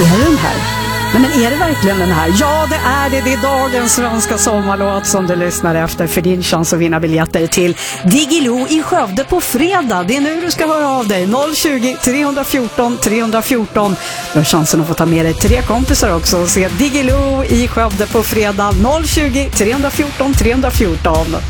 Är det den här? Nej, men är det verkligen den här? Ja, det är det. Det är dagens svenska sommarlåt som du lyssnar efter för din chans att vinna biljetter till Diggiloo i Skövde på fredag. Det är nu du ska höra av dig. 020 314 314. Du har chansen att få ta med dig 3 kompisar också och se Diggiloo i Skövde på fredag. 020 314 314.